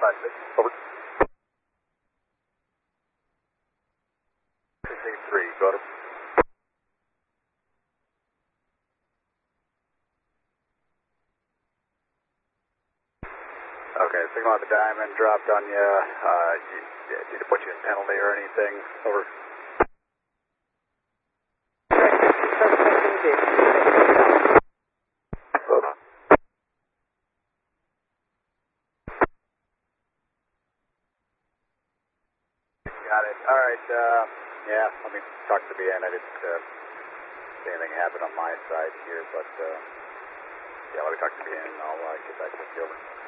5-6. Over. 3, go to. Okay, signal at the diamond dropped on you. Need to put you in penalty or anything. Over. Got it. All right. Yeah, let me talk to the BN. I didn't see anything happen on my side here, but yeah, let me talk to the BN and I'll get back with you. Over.